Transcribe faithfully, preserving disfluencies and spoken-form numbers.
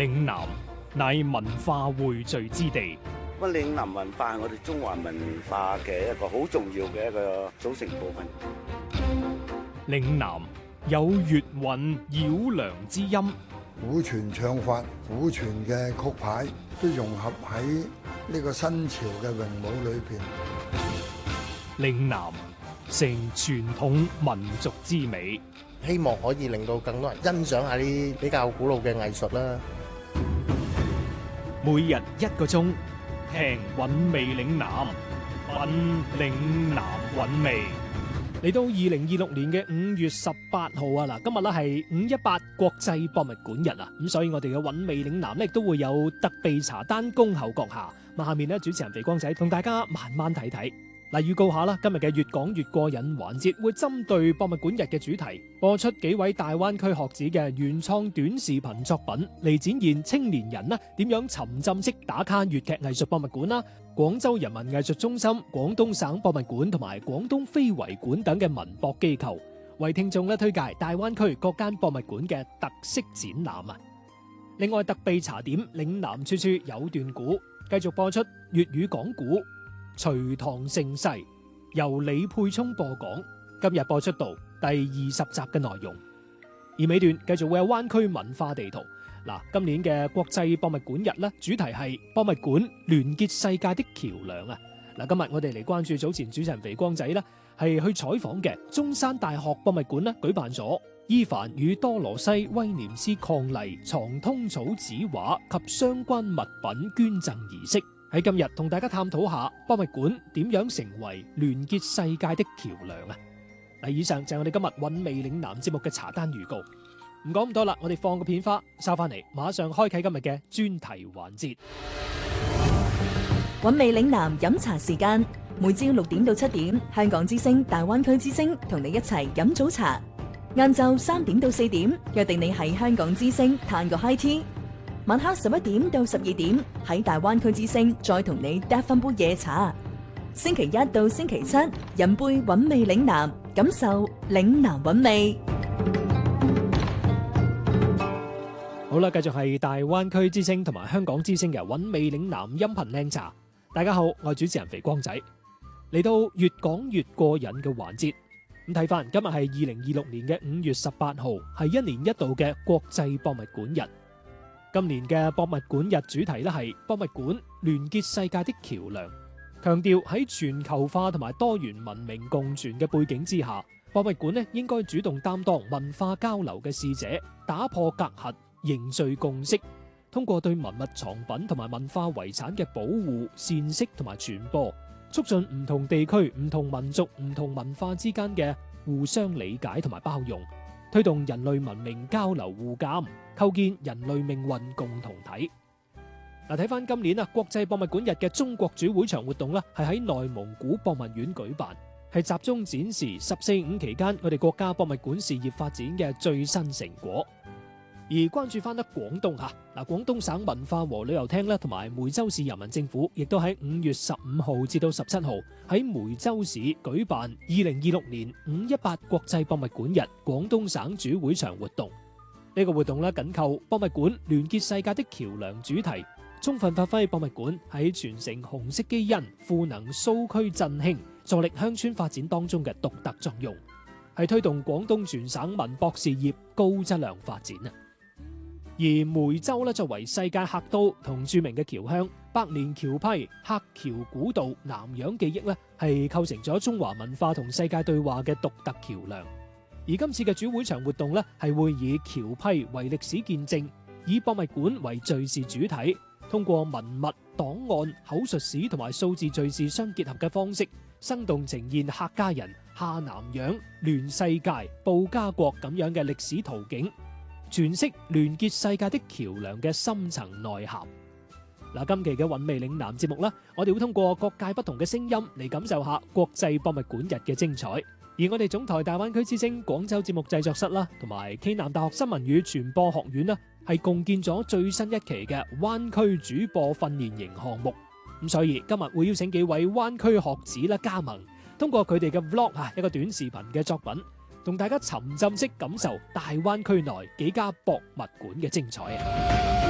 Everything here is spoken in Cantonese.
嶺南乃文化匯聚之地。 咁嶺南文化係我哋中華文化嘅一個好重要嘅一個組成部分。 嶺南有粵韻繞梁之音， 古傳唱法、古傳嘅曲牌都融合喺呢個新潮嘅詠舞裏邊。 嶺南成傳統民族之美， 希望可以令到更多人欣賞下啲比較古老嘅藝術啦。 每日一個鐘，聽韻味嶺南，品嶺南韻味。嚟到二零二六年嘅五月十八號啊，嗱，今日咧係五一八國際博物館日啊，咁所以我哋嘅韻味嶺南咧亦都會有特備茶單恭候閣下。咁下面咧，主持人肥光仔同大家慢慢睇睇。嗱，預告下啦，今日嘅越講越過癮環節會針對博物館日嘅主題，播出幾位大灣區學子嘅原創短視頻作品，嚟展現青年人啦點樣沉浸式打卡粵劇藝術博物館啦、廣州人民藝術中心、廣東省博物館同埋廣東非遺館等嘅文博機構，為聽眾咧推介大灣區各間博物館嘅特色展覽啊！另外特備茶點嶺南處處有段古，繼續播出粵語講古。隋唐盛世由李沛聰播講，今日播出到第二十集嘅內容，而尾段繼續會有灣區文化地圖。嗱，今年嘅國際博物館日咧，主題係博物館聯結世界的橋樑啊！嗱，今日我哋嚟關注早前主持人肥光仔咧係去採訪嘅中山大學博物館咧，舉辦咗伊凡與多羅西威廉斯伉儷藏通草紙畫及相關物品捐贈儀式。喺今日同大家探討下博物館點樣成為聯結世界的橋樑啊！嗱，以上就係我哋今日韻味嶺南節目嘅茶單預告。唔講咁多啦，我哋放個片花，收翻嚟，馬上開啟今日嘅專題環節。 韻味嶺南飲茶時間，每朝六點到七點，香港之聲、大灣區之聲同你一齊飲早茶。晏晝三點到四點，約定你喺香港之聲嘆個 high tea。晚黑十一點到十二點喺大灣區之聲再同你嗒翻杯夜茶。星期一到星期七飲杯韻味嶺南，感受嶺南韻味。 好啦，繼續係大灣區之聲同埋香港之聲嘅韻味嶺南音頻靚茶。大家好，我係主持人肥光仔。嚟到越講越過癮嘅環節，咁睇翻今日係二零二六年嘅五月十八號，係一年一度嘅國際博物館日。今年嘅博物館日主題咧係博物館聯結世界的橋樑，強調喺全球化同埋多元文明共存嘅背景之下，博物館咧應該主動擔當文化交流嘅使者，打破隔閡，凝聚共識，通過對文物藏品同埋文化遺產嘅保護、善識同埋傳播，促進唔同地區、唔同民族、唔同文化之間嘅互相理解同埋包容，推動人類文明交流互鑒，構建人類命運共同體。嗱，睇翻今年啊，國際博物館日嘅中國主會場活動咧，係喺內蒙古博物院舉辦，係集中展示十四五期間我哋國家博物館事業發展嘅最新成果。而關注翻得廣東吓，嗱，廣東省文化和旅遊廳咧，同埋梅州市人民政府，亦都喺五月十五號至到十七號喺梅州市舉辦二零二六年五一八國際博物館日廣東省主會場活動。呢個活動咧緊扣博物館聯結世界的橋樑主題，充分發揮博物館喺傳承紅色基因、賦能蘇區振興、助力鄉村發展當中嘅獨特作用，係推動廣東全省文博事業高質量發展啊！而梅州咧作為世界客都同著名嘅僑鄉，百年僑批、客僑古道、南洋記憶咧，係構成咗中華文化同世界對話嘅獨特橋樑。而今次嘅主會場活動咧，係會以僑批為歷史見證，以博物館為敘事主體，通過文物、檔案、口述史同埋數字敘事相結合嘅方式，生動呈現客家人、下南洋、聯世界、報家國咁樣嘅歷史圖景，詮釋聯結世界的橋樑嘅深層內涵。嗱，今期嘅韻味嶺南節目啦，我哋會通過各界不同嘅聲音嚟感受下國際博物館日嘅精彩。而我哋總台大灣區之聲廣州節目製作室啦，同埋暨南大學新聞與傳播學院啦，係共建咗最新一期嘅灣區主播訓練營項目。咁所以今日會邀請幾位灣區學子啦加盟，通過佢哋嘅 vlog 啊，一個短視頻嘅作品，同大家沉浸式感受大灣區內幾家博物館嘅精彩啊！